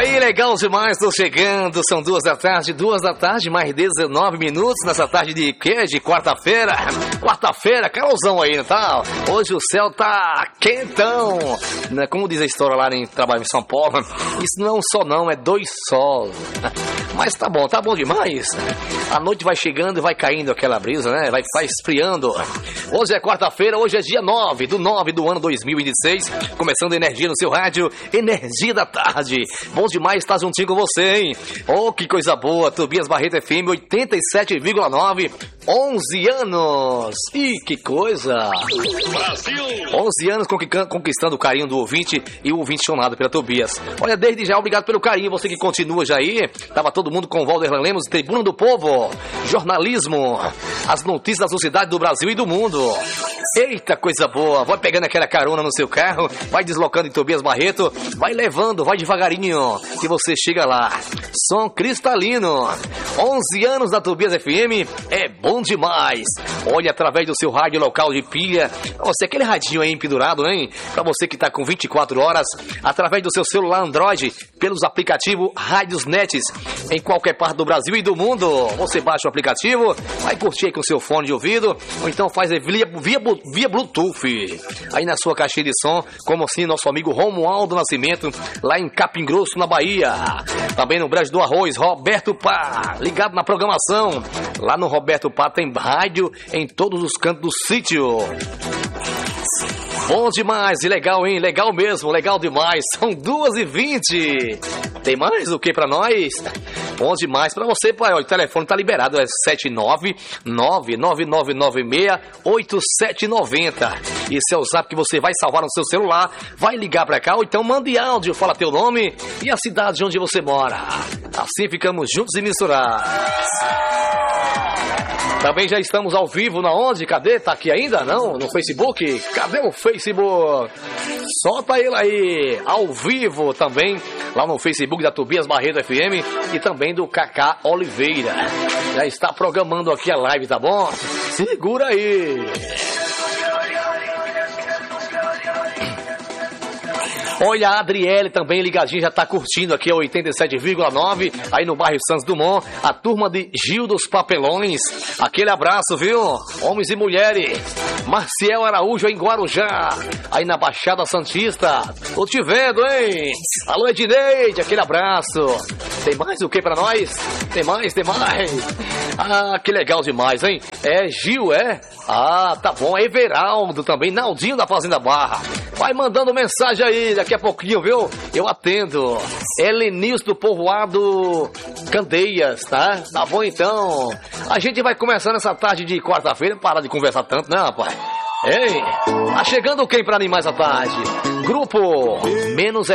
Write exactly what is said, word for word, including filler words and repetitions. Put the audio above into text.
aí, legal demais, tô chegando, são duas da tarde, duas da tarde, mais dezenove minutos nessa tarde de quê? De quarta-feira, quarta-feira, calosão aí, não tá? Hoje o céu tá quentão, né? Como diz a história lá em trabalho em São Paulo, isso não é um sol não, é dois sols, mas tá bom, tá bom demais, a noite vai chegando e vai caindo aquela brisa, né? Vai, vai esfriando. Hoje é quarta-feira, hoje é dia nove do nove do ano dois mil e vinte e seis, começando Energia no seu rádio, Energia da Tarde. Bom demais estar juntinho com você, hein? Oh, que coisa boa, Tobias Barreto F M oitenta e sete vírgula nove, onze anos. Ih, que coisa! Brasil! onze anos conquistando o carinho do ouvinte e o ouvinte chamado pela Tobias. Olha, desde já, obrigado pelo carinho, você que continua já aí. Tava todo mundo com o Valder Lemos, Tribuna do Povo, jornalismo, as notícias da sociedade do Brasil e do mundo. Eita, coisa boa, vai pegando aquela carona no seu carro, vai deslocando em Tobias Barreto, vai levando, vai devagarinho, que você chega lá. Som cristalino, onze anos da Tobias F M, é bom demais. Olha, através do seu rádio local de pilha, você, aquele radinho aí pendurado, hein? Pra você que tá com vinte e quatro horas, através do seu celular Android, pelos aplicativos Rádios Nets, em qualquer parte do Brasil e do mundo. Você baixa o aplicativo, vai curtir aí com seu fone de ouvido, ou então faz via, via, via Bluetooth, aí na sua caixinha de som, como assim nosso amigo Romualdo Nascimento, lá em Capim Grosso, na Bahia. Também no Brejo do Arroz, Roberto Pá, ligado na programação. Lá no Roberto Pá tem rádio em todos os cantos do sítio. Bom demais e legal, hein? Legal mesmo, legal demais. São duas e vinte. Tem mais o que pra nós? Bom demais pra você, pai. Olha, o telefone tá liberado, é sete nove nove nove nove nove seis oito sete nove zero. Esse é o zap que você vai salvar no seu celular, vai ligar pra cá, ou então mande áudio, fala teu nome e a cidade onde você mora. Assim ficamos juntos e misturados. Também já estamos ao vivo na onde? Cadê? Tá aqui ainda? Não? No Facebook? Cadê o Facebook? Solta ele aí! Ao vivo também, lá no Facebook da Tobias Barreto F M e também do Cacá Oliveira. Já está programando aqui a live, tá bom? Segura aí! Olha, a Adriele também ligadinha, já tá curtindo aqui a oitenta e sete vírgula nove, aí no bairro Santos Dumont, a turma de Gil dos Papelões. Aquele abraço, viu? Homens e mulheres. Marciel Araújo em Guarujá, aí na Baixada Santista. Tô te vendo, hein? Alô, Edneide, aquele abraço. Tem mais o que pra nós? Tem mais, tem mais. Ah, que legal demais, hein? É Gil, é? Ah, tá bom. É Everaldo também, Naldinho da Fazenda Barra. Vai mandando mensagem aí, daqui a pouquinho, viu? Eu atendo. Helenilson do Povoado Candeias, tá? Tá bom, então. A gente vai começando essa tarde de quarta-feira. Para de conversar tanto, né, rapaz? Ei, tá chegando quem pra animar essa tarde? Grupo Menos